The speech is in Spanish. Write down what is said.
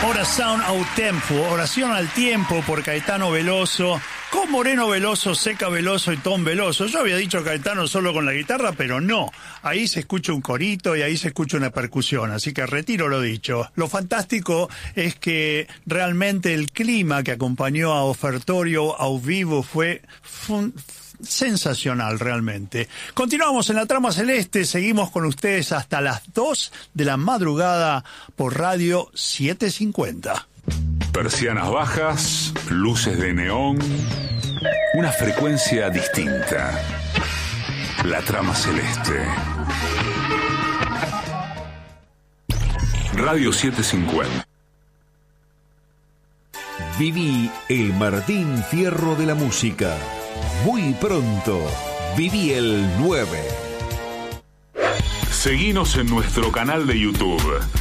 Oración ao tempo, oración al tiempo por Caetano Veloso, con Moreno Veloso, Seca Veloso y Tom Veloso. Yo había dicho Caetano solo con la guitarra, pero no. Ahí se escucha un corito y ahí se escucha una percusión, así que retiro lo dicho. Lo fantástico es que realmente el clima que acompañó a Ofertorio au vivo fue sensacional realmente. Continuamos en la Trama Celeste, seguimos con ustedes hasta las 2 de la madrugada por Radio 750. Persianas bajas, luces de neón, una frecuencia distinta. La Trama Celeste. Radio 750. Viví el Martín Fierro de la música. Muy pronto, viví el 9. Seguinos en nuestro canal de YouTube,